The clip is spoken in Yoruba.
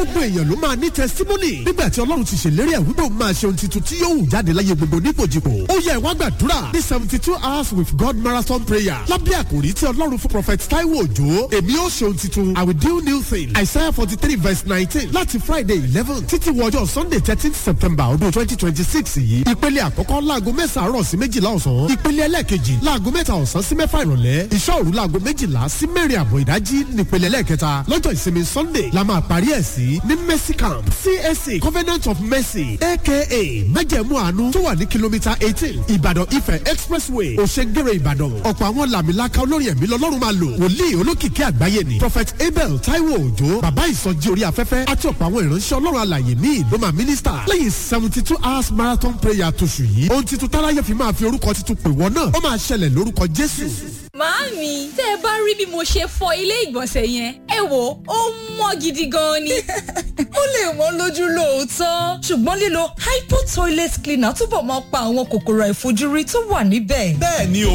gbogbo èèyàn ló máa ní testimony nígbà tí ọlọ́run ti ṣèlérí ẹ̀ wípé òun máa ṣe ohun tuntun tí yóò wù jáde láyé gbogbo nípòjìpò. ó yẹ ìwà gbàdúrà ní 72 hours with God marathon prayer lábẹ́ àkòrí tí ọlọ́run fún prophet Taiwo Òjó èmi ó ṣe ohun tuntun I will do new thing Isaiah 43 verse 19 láti Friday 11 títí wọ ọjọ́ Sunday 13 September ọdún 2026 yìí. ìpele àkọ́kọ́ láago 9 àárọ̀ sí 12 ọ̀sán. ìpele ẹlẹ́ẹ̀kejì láago 3 ọ̀sán sí 6 ìrọ̀lẹ́. ìṣọ́ òru láago 12 sí 4 àbọ̀ ìdájí nípele ẹlẹ́ẹ̀kẹta. lọ́jọ́ ìsinmi Sunday la máa parí ẹ̀ sí ní Mercy Camp CAC Covenant of Mercy aka májẹ̀mú àánú tó wà ní kìlómítà 18 Ìbàdàn Ifẹ̀ Expressway Òṣègèrè Ìbàdàn. ọ̀pọ̀ àwọn làmìlaka olórin ẹ̀mí lọ́lọ́run máa lò. wòlíì olókìkí àgbáyé ni Prophet Abel Taiwo Òjó bàbá ìsọjí orí afẹ́fẹ́ àti ọ̀pọ̀ àwọn ìránṣẹ́ ọlọ́run alàyè míì ló máa mínísítà lẹ́yìn 72 hours marathon prayer tóṣù yìí. ohun titun táráyé fi máa fi orúkọ titun pè wọ́n náà ó máa ṣẹlẹ̀ lórúkọ Jésù. Màámi, tẹ́ ẹ bá rí bí mo ṣe fọ ilé ìgbọ̀nsẹ̀ yẹn, ẹ wò ó mọ́ gidi gan ni. ó lè wọ́n lójú lóòótọ́, ṣùgbọ́n lílo hypo toilet cleaner túbọ̀ máa pa àwọn kòkòrò àìfojúrí tó wà níbẹ̀. bẹ́ẹ̀ ni o.